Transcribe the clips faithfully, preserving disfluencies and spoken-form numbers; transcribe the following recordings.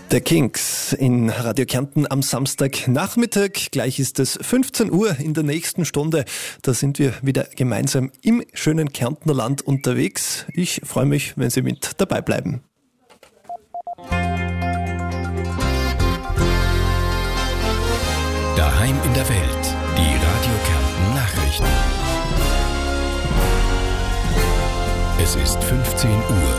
The Kinks in Radio Kärnten am Samstagnachmittag. Gleich ist es fünfzehn Uhr in der nächsten Stunde. Da sind wir wieder gemeinsam im schönen Kärntner Land unterwegs. Ich freue mich, wenn Sie mit dabei bleiben. Daheim in der Welt. Die Radio Kärnten Nachrichten. Es ist fünfzehn Uhr.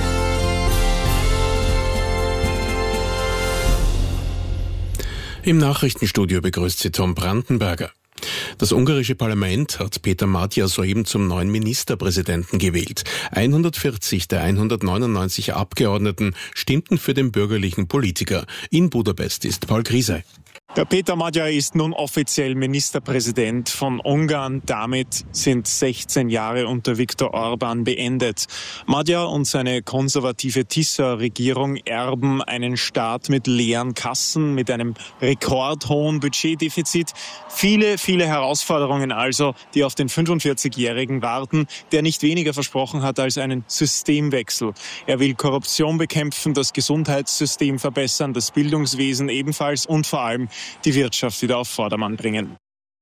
Im Nachrichtenstudio begrüßt Sie Tom Brandenberger. Das ungarische Parlament hat Peter Magyar soeben zum neuen Ministerpräsidenten gewählt. hundertvierzig der hundertneunundneunzig Abgeordneten stimmten für den bürgerlichen Politiker. In Budapest ist Paul Griesey. Der Peter Magyar ist nun offiziell Ministerpräsident von Ungarn. Damit sind sechzehn Jahre unter Viktor Orbán beendet. Magyar und seine konservative Tisza-Regierung erben einen Staat mit leeren Kassen, mit einem rekordhohen Budgetdefizit. Viele, viele Herausforderungen also, die auf den fünfundvierzigjährigen warten, der nicht weniger versprochen hat als einen Systemwechsel. Er will Korruption bekämpfen, das Gesundheitssystem verbessern, das Bildungswesen ebenfalls und vor allem die Wirtschaft wieder auf Vordermann bringen.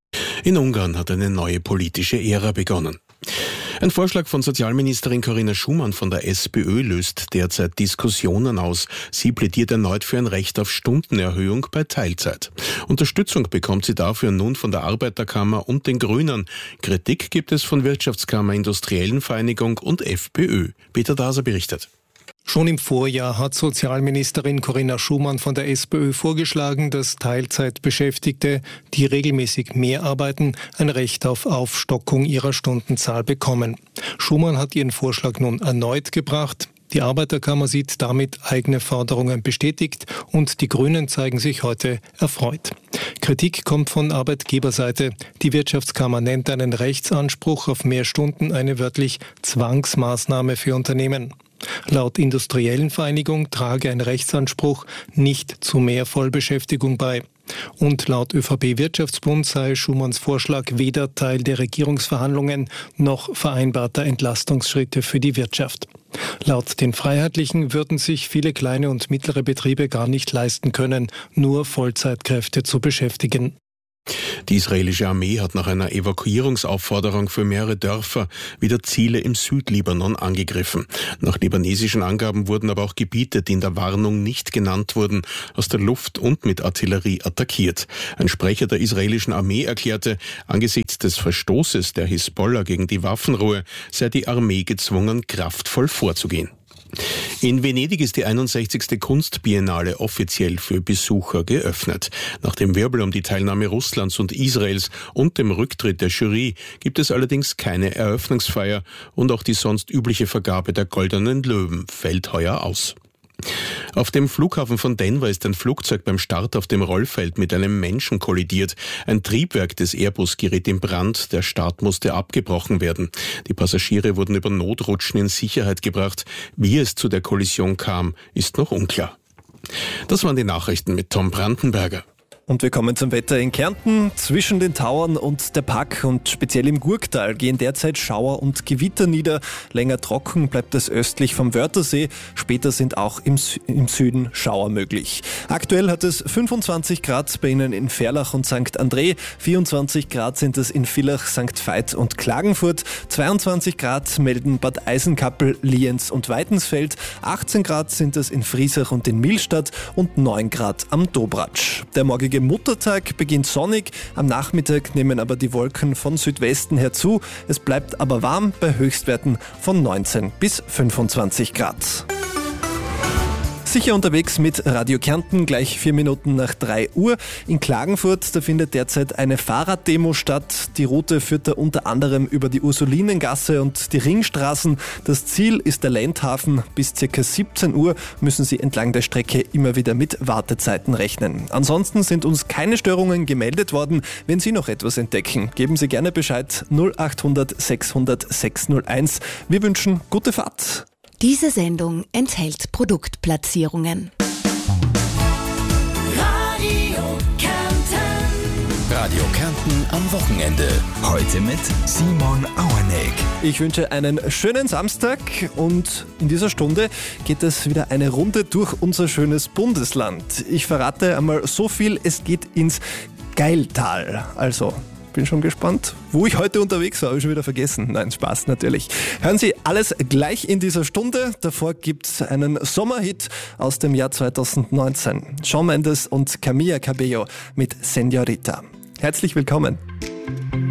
In Ungarn hat eine neue politische Ära begonnen. Ein Vorschlag von Sozialministerin Corinna Schumann von der SPÖ löst derzeit Diskussionen aus. Sie plädiert erneut für ein Recht auf Stundenerhöhung bei Teilzeit. Unterstützung bekommt sie dafür nun von der Arbeiterkammer und den Grünen. Kritik gibt es von Wirtschaftskammer, Industriellen Vereinigung und FPÖ. Peter Daser berichtet. Schon im Vorjahr hat Sozialministerin Corinna Schumann von der SPÖ vorgeschlagen, dass Teilzeitbeschäftigte, die regelmäßig mehr arbeiten, ein Recht auf Aufstockung ihrer Stundenzahl bekommen. Schumann hat ihren Vorschlag nun erneut gebracht. Die Arbeiterkammer sieht damit eigene Forderungen bestätigt und die Grünen zeigen sich heute erfreut. Kritik kommt von Arbeitgeberseite. Die Wirtschaftskammer nennt einen Rechtsanspruch auf mehr Stunden eine wörtlich Zwangsmaßnahme für Unternehmen. Laut Industriellen Vereinigung trage ein Rechtsanspruch nicht zu mehr Vollbeschäftigung bei. Und laut ÖVP-Wirtschaftsbund sei Schumanns Vorschlag weder Teil der Regierungsverhandlungen noch vereinbarter Entlastungsschritte für die Wirtschaft. Laut den Freiheitlichen würden sich viele kleine und mittlere Betriebe gar nicht leisten können, nur Vollzeitkräfte zu beschäftigen. Die israelische Armee hat nach einer Evakuierungsaufforderung für mehrere Dörfer wieder Ziele im Südlibanon angegriffen. Nach libanesischen Angaben wurden aber auch Gebiete, die in der Warnung nicht genannt wurden, aus der Luft und mit Artillerie attackiert. Ein Sprecher der israelischen Armee erklärte, angesichts des Verstoßes der Hisbollah gegen die Waffenruhe sei die Armee gezwungen, kraftvoll vorzugehen. In Venedig ist die einundsechzigste Kunstbiennale offiziell für Besucher geöffnet. Nach dem Wirbel um die Teilnahme Russlands und Israels und dem Rücktritt der Jury gibt es allerdings keine Eröffnungsfeier und auch die sonst übliche Vergabe der Goldenen Löwen fällt heuer aus. Auf dem Flughafen von Denver ist ein Flugzeug beim Start auf dem Rollfeld mit einem Menschen kollidiert. Ein Triebwerk des Airbus geriet in Brand, der Start musste abgebrochen werden. Die Passagiere wurden über Notrutschen in Sicherheit gebracht. Wie es zu der Kollision kam, ist noch unklar. Das waren die Nachrichten mit Tom Brandenberger. Und wir kommen zum Wetter in Kärnten. Zwischen den Tauern und der Pack und speziell im Gurktal gehen derzeit Schauer und Gewitter nieder. Länger trocken bleibt es östlich vom Wörthersee. Später sind auch im, Sü- im Süden Schauer möglich. Aktuell hat es fünfundzwanzig Grad bei Ihnen in Ferlach und Sankt André. vierundzwanzig Grad sind es in Villach, Sankt Veit und Klagenfurt. zweiundzwanzig Grad melden Bad Eisenkappel, Lienz und Weidensfeld. achtzehn Grad sind es in Friesach und in Millstatt und neun Grad am Dobratsch. Der morgige Muttertag beginnt sonnig, am Nachmittag nehmen aber die Wolken von Südwesten her zu. Es bleibt aber warm bei Höchstwerten von neunzehn bis fünfundzwanzig Grad. Sicher unterwegs mit Radio Kärnten, gleich vier Minuten nach drei Uhr. In Klagenfurt, da findet derzeit eine Fahrraddemo statt. Die Route führt da unter anderem über die Ursulinengasse und die Ringstraßen. Das Ziel ist der Ländhafen. Bis ca. siebzehn Uhr müssen Sie entlang der Strecke immer wieder mit Wartezeiten rechnen. Ansonsten sind uns keine Störungen gemeldet worden. Wenn Sie noch etwas entdecken, geben Sie gerne Bescheid null achthundert sechshundert sechshunderteins. Wir wünschen gute Fahrt. Diese Sendung enthält Produktplatzierungen. Radio Radio Kärnten am Wochenende. Heute mit Simon Auerneck. Ich wünsche einen schönen Samstag und in dieser Stunde geht es wieder eine Runde durch unser schönes Bundesland. Ich verrate einmal so viel, es geht ins Gailtal. Also, bin schon gespannt, wo ich heute unterwegs war. Habe ich schon wieder vergessen. Nein, Spaß natürlich. Hören Sie alles gleich in dieser Stunde. Davor gibt es einen Sommerhit aus dem Jahr zweitausendneunzehn. Shawn Mendes und Camila Cabello mit Señorita. Herzlich willkommen.